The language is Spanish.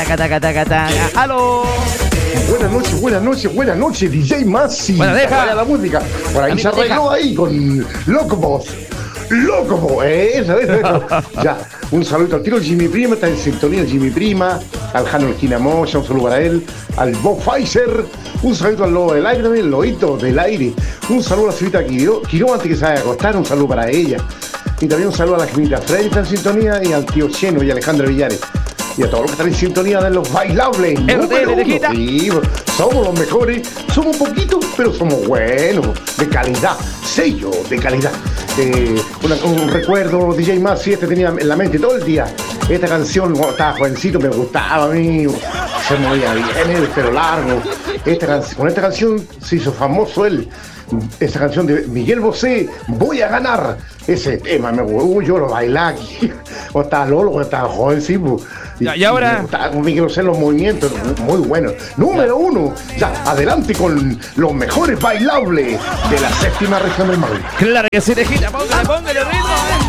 taca, taca, taca, taca. ¡Aló! Buenas noches, DJ Masi. Bueno, deja la música. Por ahí se arregló ahí con Locobos. Eso. Ya, un saludo al tiro. Jimmy Prima está en sintonía. Jimmy Prima, al Jano Quinamoya, un saludo para él. Al Bob Pfizer, un saludo al Lobo del Aire también, el Lobito del Aire. Un saludo a la señorita Quiró antes que se vaya a acostar, un saludo para ella. Y también un saludo a la Gemita Freddy, está en sintonía, y al tío Cheno y Alejandro Villares. Y a todos los que están en sintonía de los bailables. Sí, somos los mejores. Somos poquitos, pero somos buenos. De calidad. Sello de calidad. Un recuerdo, DJ Masi, tenía en la mente todo el día. Esta canción, cuando estaba jovencito, me gustaba a mí. Se movía bien, el pelo largo. Con esta canción se hizo famoso él. Esa canción de Miguel Bosé, Voy a ganar. Ese tema me gustó, yo lo bailé aquí. Cuando estaba Lolo, cuando estaba jovencito. Y ahora Miguel Bosé, los movimientos muy buenos. Número 1, ya, adelante con los mejores bailables de la 7ª región del Maule. claro que sí, Tejita, póngale ritmo.